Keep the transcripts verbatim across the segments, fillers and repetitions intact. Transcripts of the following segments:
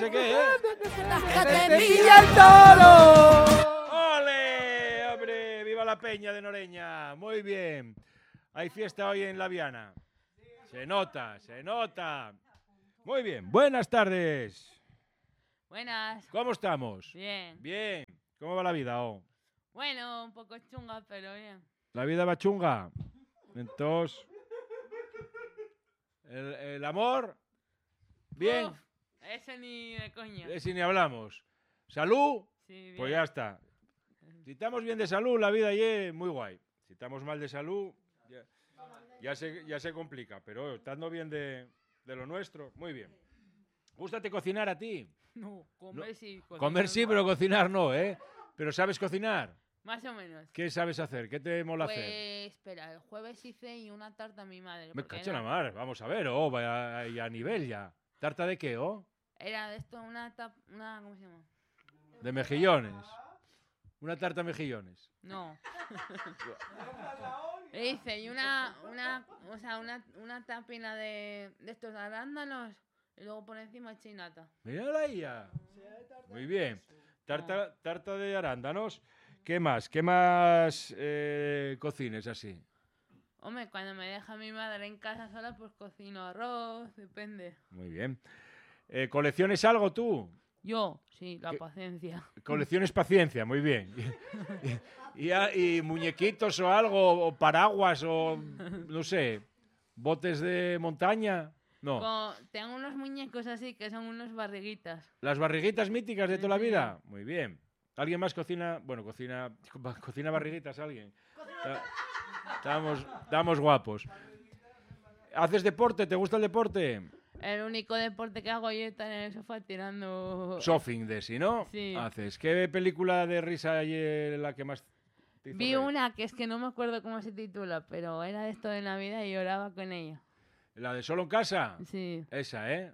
sé qué, ¿eh? ¡Te pilla el toro! ¡Ole! ¡Hombre! ¡Viva la Peña de Noreña! Muy bien. Hay fiesta hoy en La Viana. Se nota, se nota. Muy bien. Buenas tardes. Buenas. ¿Cómo estamos? Bien. Bien. ¿Cómo va la vida, oh? Bueno, un poco chunga, pero bien. La vida va chunga. Entonces, el, el amor, bien. Uf, ese ni de coña. Ese ni hablamos. ¿Salud? Sí, bien. Pues ya está. Si estamos bien de salud, la vida ya es muy guay. Si estamos mal de salud, ya, ya, se, ya se complica. Pero estando bien de, de lo nuestro, muy bien. ¿Gústate cocinar a ti? No, comer No, sí. cocinar Comer sí, no. pero cocinar no, ¿eh? ¿Pero sabes cocinar? Más o menos. ¿Qué sabes hacer? ¿Qué te mola Pues, hacer? espera, el jueves hice y una tarta a mi madre. Me porque cacho en la era- mar. Vamos a ver, oh, vaya ya a nivel ya. ¿Tarta de qué, oh? Era de esto, una tap, una, ¿cómo se llama? De mejillones. Una tarta mejillones. No. E hice y una, una, o sea, una, una tapina de, de estos arándanos y luego por encima chinata. Mírala ya. Muy bien. Tarta, tarta de arándanos. ¿Qué más? ¿Qué más eh, cocines así? Hombre, cuando me deja mi madre en casa sola, pues cocino arroz, depende. Muy bien. Eh, ¿Colecciones algo tú? Yo, sí, la ¿Qué? paciencia. Colecciones paciencia, muy bien. Y, y, a- y muñequitos o algo, o paraguas, o no sé, botes de montaña. No. Co- tengo unos muñecos así que son unos barriguitas. Las barriguitas míticas de Sí, toda la sí. vida. Muy bien. ¿Alguien más cocina? Bueno, cocina, cocina barriguitas, alguien. Ta- Estamos, estamos guapos. ¿Haces deporte? ¿Te gusta el deporte? El único deporte que hago yo es estar en el sofá tirando... Shopping de sí, ¿no? Sí. Haces. ¿Qué película de risa hay eh, la que más te hizo Vi reír? una que es que no me acuerdo cómo se titula, pero era de esto de Navidad y lloraba con ella. ¿La de Solo en Casa? Sí, Esa, ¿eh?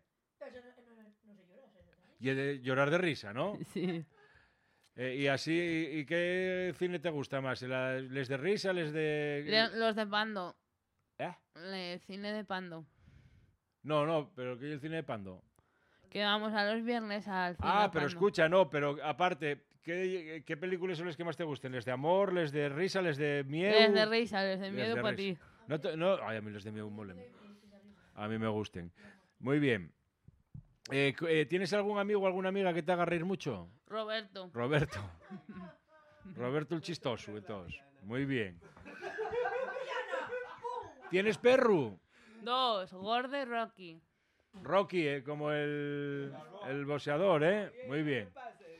Y de llorar de risa, ¿no? sí. Eh, y así, ¿y qué cine te gusta más? ¿La- ¿Les de risa, les de...? Le- Los de Pando. ¿Eh? El cine de Pando. No, no, pero ¿qué es el cine de Pando? Que vamos a los viernes al cine Ah, de pero Pando. escucha, no, pero aparte, ¿qué, qué películas son las que más te gusten? ¿Les de amor, les de risa, les de miedo? Les de risa, les de Les miedo de para risa. ti. No, te- no, ay, a mí los de miedo molen. A mí me gusten. Muy bien. Eh, cu- eh, ¿Tienes algún amigo o alguna amiga que te haga reír mucho? Roberto. Roberto. Roberto el chistoso, entonces. Muy bien. ¿Tienes perro? Dos, Gordo y Rocky. Rocky, eh, como el, el boxeador, ¿eh? Muy bien.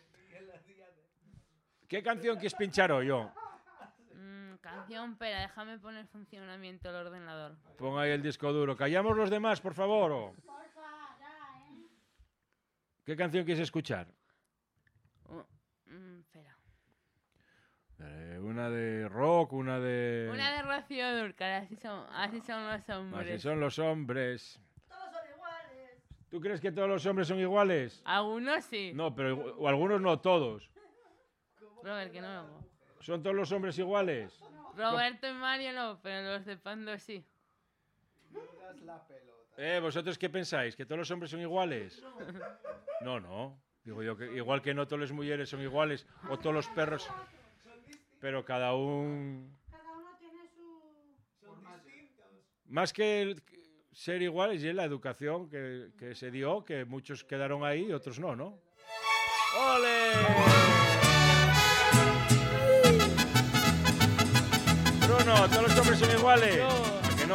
¿Qué canción quieres pinchar hoy, yo? Mm, canción, espera, déjame poner funcionamiento el ordenador. Pon ahí el disco duro. Callamos los demás, por favor. o- ¿Qué canción quieres escuchar? Uh, mm, espera. Eh, una de rock, una de... Una de Rocío Dúrcal, así son, así son los hombres. Así son los hombres. ¿Tú crees que todos los hombres son iguales? Algunos sí. No, pero igu- o algunos no, todos. Robert, que no lo hago. ¿Son todos los hombres iguales? Roberto y Mario no, pero los de Pando sí. Eh, ¿vosotros qué pensáis? ¿Que todos los hombres son iguales? No, no. Digo yo que igual que no todas las mujeres son iguales o todos los perros. Pero cada uno... Más que el- ser iguales y la educación que, que se dio, que muchos quedaron ahí y otros no, ¿no? ¡Ole! Bruno, todos los hombres son iguales. Yo,